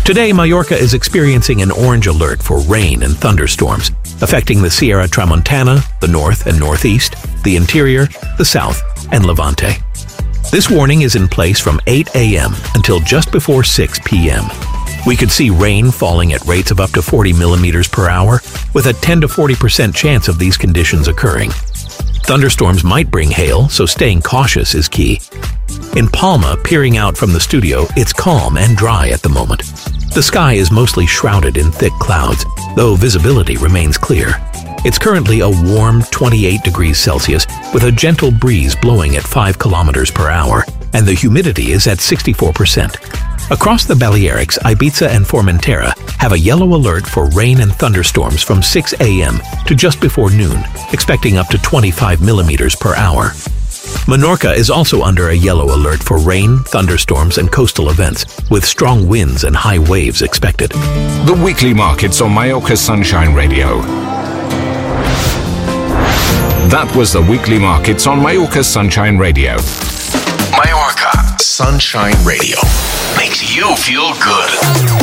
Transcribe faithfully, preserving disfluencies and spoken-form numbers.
Today, Mallorca is experiencing an orange alert for rain and thunderstorms, affecting the Sierra Tramontana, the north and northeast, the interior, the south, and Levante. This warning is in place from eight a.m. until just before six p.m. We could see rain falling at rates of up to forty millimeters per hour, with a ten to forty percent chance of these conditions occurring. Thunderstorms might bring hail, so staying cautious is key. In Palma, peering out from the studio, it's calm and dry at the moment. The sky is mostly shrouded in thick clouds, though visibility remains clear. It's currently a warm twenty-eight degrees Celsius with a gentle breeze blowing at five kilometers per hour, and the humidity is at sixty-four percent. Across the Balearics, Ibiza and Formentera have a yellow alert for rain and thunderstorms from six a.m. to just before noon, expecting up to twenty-five millimeters per hour. Menorca is also under a yellow alert for rain, thunderstorms, and coastal events, with strong winds and high waves expected. The weekly markets on Mallorca Sunshine Radio. That was the weekly markets on Mallorca Sunshine Radio. Mallorca Sunshine Radio makes you feel good.